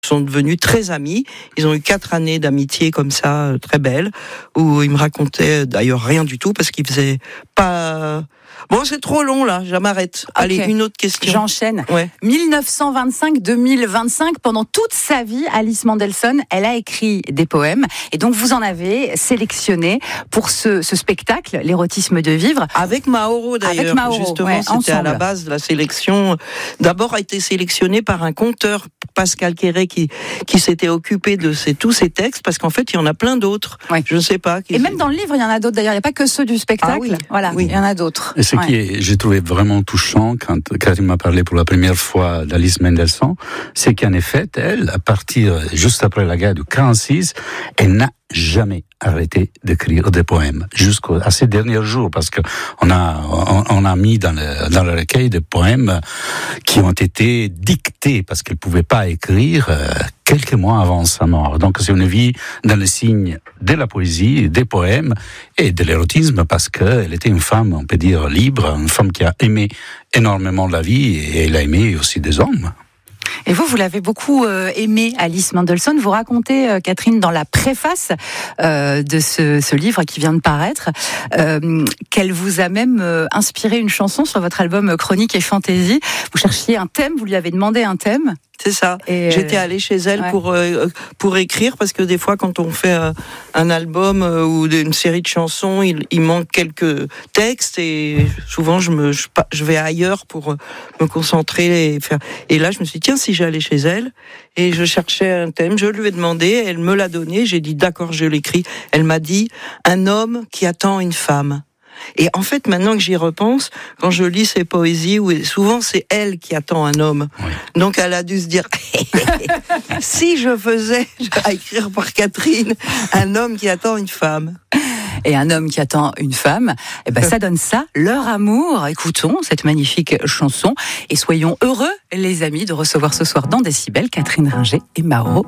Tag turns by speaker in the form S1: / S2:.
S1: sont devenus très amis. Ils ont eu 4 années d'amitié comme ça, très belles, où ils me racontaient d'ailleurs rien du tout parce qu'ils faisaient pas... Bon, c'est trop long là, je m'arrête. Okay. Allez, une autre question.
S2: J'enchaîne.
S1: Ouais.
S2: 1925-2025, pendant toute sa vie, Alice Mendelssohn, elle a écrit des poèmes. Et donc, vous en avez sélectionné pour ce spectacle, L'érotisme de vivre.
S1: Avec Mauro d'ailleurs.
S2: Avec Mauro,
S1: justement,
S2: ouais,
S1: c'était
S2: ensemble.
S1: À la base de la sélection. D'abord a été sélectionné par un conteur, Pascal Quéré, qui s'était occupé de tous ces textes, parce qu'en fait, il y en a plein d'autres.
S2: Ouais.
S1: Je ne sais pas.
S2: Et même dans le livre, il y en a d'autres d'ailleurs. Il n'y a pas que ceux du spectacle.
S1: Ah oui.
S2: Voilà,
S1: oui.
S2: Il y en a d'autres.
S3: Et ce qui est, j'ai trouvé vraiment touchant quand Catherine m'a parlé pour la première fois d'Alice Mendelssohn, c'est qu'en effet, elle, à partir, juste après la guerre de 46, elle n'a jamais arrêté d'écrire des poèmes jusqu'à ces derniers jours, parce que on a mis dans le recueil des poèmes qui ont été dictés parce qu'elle pouvait pas écrire quelques mois avant sa mort. Donc c'est une vie dans le signe de la poésie, des poèmes et de l'érotisme, parce qu'elle était une femme, on peut dire, libre, une femme qui a aimé énormément la vie, et elle a aimé aussi des hommes.
S2: Et vous l'avez beaucoup aimé, Alice Mendelssohn. Vous racontez, Catherine, dans la préface de ce livre qui vient de paraître, qu'elle vous a même inspiré une chanson sur votre album Chronique et Fantaisie. Vous cherchiez un thème, vous lui avez demandé un thème.
S1: C'est ça. Et j'étais allée chez elle pour écrire, parce que des fois, quand on fait un album ou une série de chansons, il manque quelques textes, et souvent je vais ailleurs pour me concentrer et faire. Et là, je me suis dit, tiens, si j'allais chez elle, et je cherchais un thème, je lui ai demandé, elle me l'a donné, j'ai dit d'accord, je l'écris. Elle m'a dit, un homme qui attend une femme. Et en fait, maintenant que j'y repense, quand je lis ses poésies, souvent c'est elle qui attend un homme. Oui. Donc elle a dû se dire, si je faisais à écrire par Catherine, un homme qui attend une femme.
S2: Et un homme qui attend une femme, eh ben ça donne ça, leur amour. Écoutons cette magnifique chanson et soyons heureux, les amis, de recevoir ce soir dans Décibel Catherine Ringer et Mauro